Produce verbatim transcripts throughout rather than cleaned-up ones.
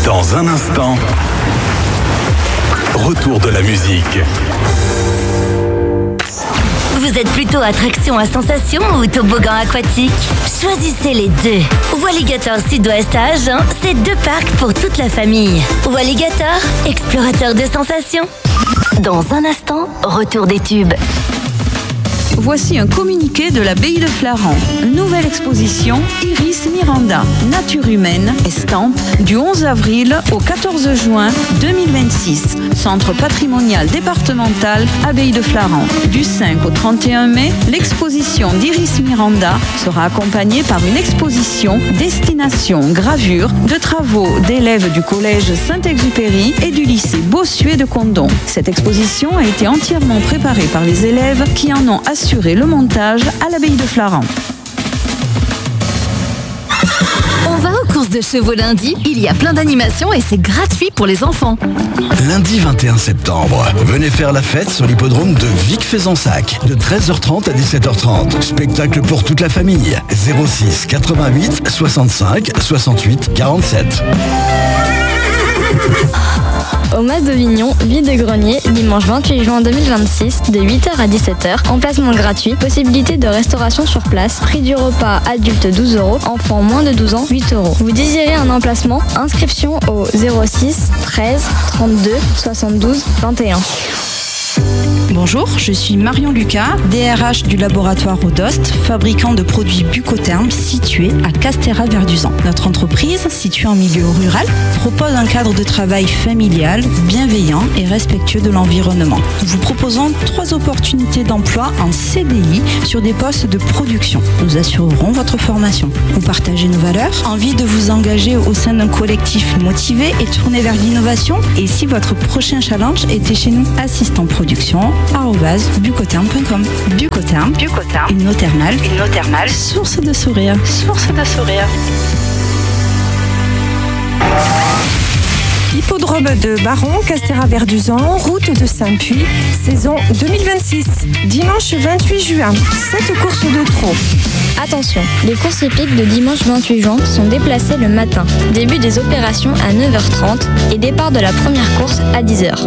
Dans un instant, retour de la musique. Vous êtes plutôt attraction à sensation ou toboggan aquatique? Choisissez les deux. Walligator Sud-Ouest à Agen, c'est deux parcs pour toute la famille. Walligator, explorateur de sensations. Dans un instant, retour des tubes. Voici un communiqué de l'abbaye de Flaran. Nouvelle exposition Iris Miranda, Nature humaine, estampe, du onze avril au quatorze juin deux mille vingt-six. Centre patrimonial départemental, abbaye de Flaran. Du cinq au trente et un mai, l'exposition d'Iris Miranda sera accompagnée par une exposition destination gravure de travaux d'élèves du collège Saint-Exupéry et du lycée Bossuet de Condom. Cette exposition a été entièrement préparée par les élèves qui en ont assuré le montage à l'abbaye de Flaran. On va aux courses de chevaux lundi, il y a plein d'animations et c'est gratuit pour les enfants. Lundi vingt et un septembre, venez faire la fête sur l'hippodrome de Vic-Fezensac de treize heures trente à dix-sept heures trente. Spectacle pour toute la famille. zéro six quatre-vingt-huit soixante-cinq soixante-huit quarante-sept. Au Mas d'Auvignon, vide-grenier, dimanche vingt-huit juin deux mille vingt-six, de huit heures à dix-sept heures, emplacement gratuit, possibilité de restauration sur place, prix du repas adulte douze euros, enfant moins de douze ans huit euros. Vous désirez un emplacement? Inscription au zéro six treize trente-deux soixante-douze vingt et un. Bonjour, je suis Marion Lucas, D R H du laboratoire Odost, fabricant de produits Bucotherm situé à Castéra-Verduzan. Notre entreprise, située en milieu rural, propose un cadre de travail familial, bienveillant et respectueux de l'environnement. Nous vous proposons trois opportunités d'emploi en C D I sur des postes de production. Nous assurerons votre formation. Vous partagez nos valeurs, envie de vous engager au sein d'un collectif motivé et tourné vers l'innovation. Et si votre prochain challenge était chez nous, assistant production, arobase bucotherm point com. Bucotherm, Bucotherm, une eau thermale, une eau thermale, source de sourire, source de sourire. Hippodrome de Baron, Castéra-Verduzan, route de Saint-Puy, saison deux mille vingt-six, dimanche vingt-huit juin, sept courses de trot. Attention, les courses hippiques de dimanche vingt-huit juin sont déplacées le matin. Début des opérations à neuf heures trente et départ de la première course à dix heures.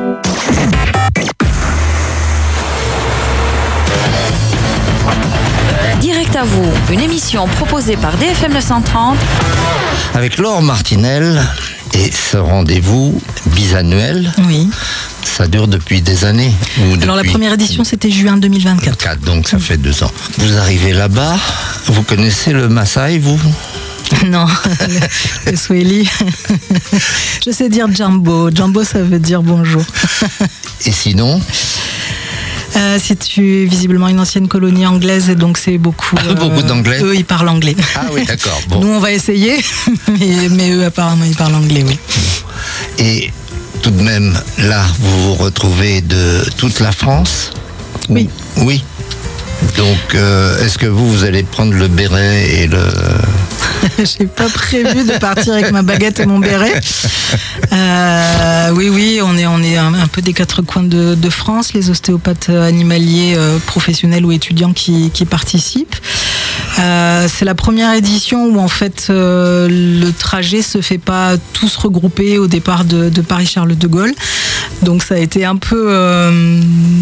Direct à vous, une émission proposée par D F M neuf cent trente avec Laure Martinel et ce rendez-vous bisannuel. Oui. Ça dure depuis des années. Ou Alors depuis... la première édition c'était juin deux mille vingt-quatre. Donc ça fait deux ans. Vous arrivez là-bas, vous connaissez le Maasai, vous ? Non, le, le Swahili. Je sais dire Jambo. Jambo, ça veut dire bonjour. Et sinon ? Euh, c'est visiblement une ancienne colonie anglaise et donc c'est beaucoup... Euh, beaucoup d'anglais. Eux, ils parlent anglais. Ah oui, d'accord. Bon. Nous, on va essayer, mais, mais eux, apparemment, ils parlent anglais, oui. Et tout de même, là, vous vous retrouvez de toute la France ? Oui. Oui. Donc, euh, est-ce que vous, vous allez prendre le béret et le... J'ai pas prévu de partir avec ma baguette et mon béret. Euh, oui, oui, on est, on est un, un peu des quatre coins de, de France, les ostéopathes animaliers euh, professionnels ou étudiants qui, qui participent. Euh, c'est la première édition où en fait euh, le trajet se fait pas tous regrouper au départ de, de Paris-Charles de Gaulle. Donc ça a été un peu... Euh,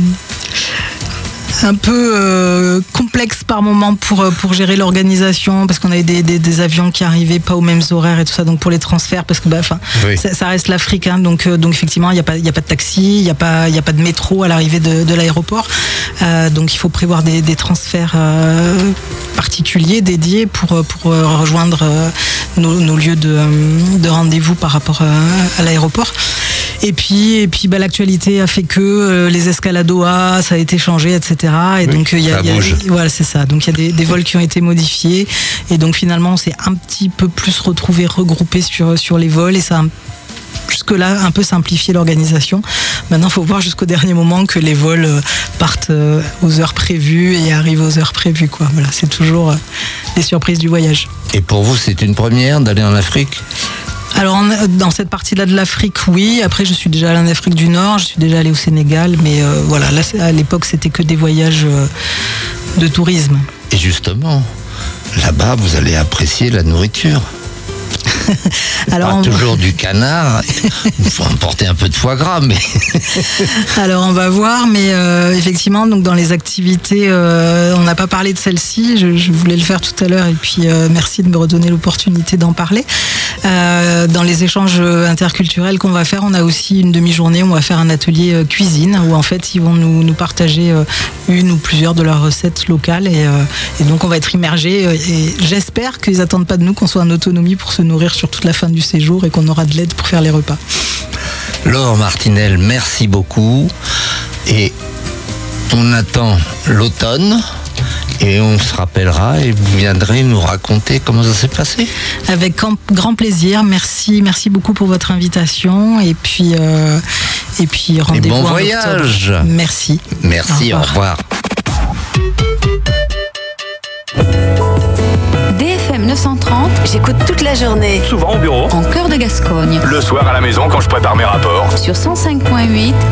un peu euh, complexe par moment pour, pour gérer l'organisation parce qu'on avait des, des, des avions qui arrivaient pas aux mêmes horaires et tout ça, donc pour les transferts parce que bah, oui. ça, ça reste l'Afrique hein, donc, euh, donc effectivement il n'y a, a pas de taxi, il n'y a, a pas de métro à l'arrivée de, de l'aéroport euh, donc il faut prévoir des, des transferts euh, particuliers dédiés pour, pour rejoindre euh, nos, nos lieux de, de rendez-vous par rapport à, à l'aéroport. Et puis, et puis bah, l'actualité a fait que euh, les escales à Doha, ça a été changé, et cetera. Et oui, donc, il y a, ça y a, bouge. Voilà, c'est ça. Donc, il y a des, des vols qui ont été modifiés. Et donc, finalement, on s'est un petit peu plus retrouvé regroupé sur, sur les vols. Et ça a jusque-là un peu simplifié l'organisation. Maintenant, il faut voir jusqu'au dernier moment que les vols partent aux heures prévues et arrivent aux heures prévues, quoi. Voilà, c'est toujours les surprises du voyage. Et pour vous, c'est une première d'aller en Afrique ? Alors, dans cette partie-là de l'Afrique, oui. Après, je suis déjà allée en Afrique du Nord, je suis déjà allée au Sénégal. Mais euh, voilà, là, à l'époque, c'était que des voyages euh, de tourisme. Et justement, là-bas, vous allez apprécier la nourriture. Alors, pas on... toujours du canard. Il faut emporter un peu de foie gras, mais. Alors, on va voir, mais euh, effectivement, donc dans les activités, euh, on n'a pas parlé de celle-ci. Je, je voulais le faire tout à l'heure, et puis euh, merci de me redonner l'opportunité d'en parler. Euh, dans les échanges interculturels qu'on va faire, on a aussi une demi-journée où on va faire un atelier euh, cuisine, où en fait, ils vont nous, nous partager euh, une ou plusieurs de leurs recettes locales, et, euh, et donc on va être immergés. Euh, et j'espère qu'ils n'attendent pas de nous qu'on soit en autonomie pour se nourrir sur toute la fin du séjour et qu'on aura de l'aide pour faire les repas. Laure Martinel, merci beaucoup. Et on attend l'automne et on se rappellera et vous viendrez nous raconter comment ça s'est passé. Avec grand plaisir. Merci, merci beaucoup pour votre invitation. Et puis, euh, et puis rendez-vous. Et bon voyage. Octobre. Merci. Merci, au revoir. Au revoir. D F M neuf cent trente, j'écoute toute la journée. Souvent au bureau. En cœur de Gascogne. Le soir à la maison quand je prépare mes rapports. Sur cent cinq virgule huit